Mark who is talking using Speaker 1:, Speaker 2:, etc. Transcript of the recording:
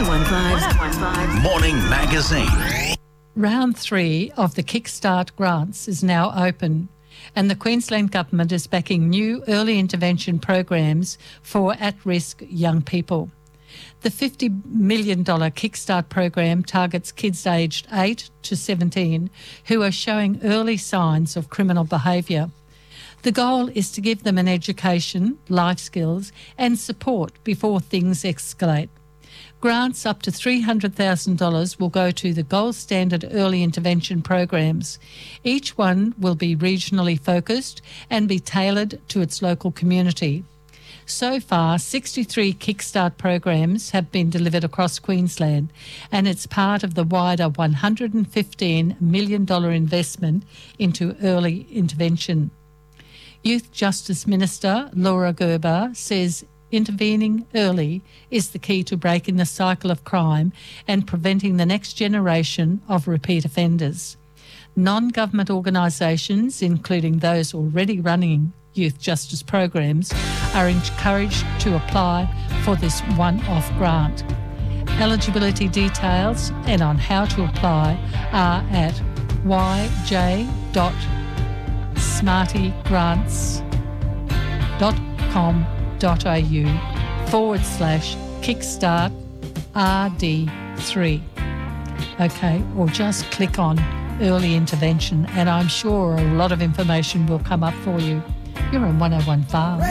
Speaker 1: 1015's Morning Magazine.
Speaker 2: Round 3 of the Kickstart grants is now open, and the Queensland Government is backing new early intervention programs for at-risk young people. The $50 million Kickstart program targets kids aged 8 to 17 who are showing early signs of criminal behaviour. The goal is to give them an education, life skills and support before things escalate. Grants up to $300,000 will go to the gold standard early intervention programs. Each one will be regionally focused and be tailored to its local community. So far, 63 Kickstart programs have been delivered across Queensland, and it's part of the wider $115 million investment into early intervention. Youth Justice Minister Laura Gerber says intervening early is the key to breaking the cycle of crime and preventing the next generation of repeat offenders. Non-government organisations, including those already running youth justice programs, are encouraged to apply for this one-off grant. Eligibility details and on how to apply are at yj.smartygrants.com.au/Kickstart RD3. Okay, or just click on early intervention and I'm sure a lot of information will come up for you. You're on 1015.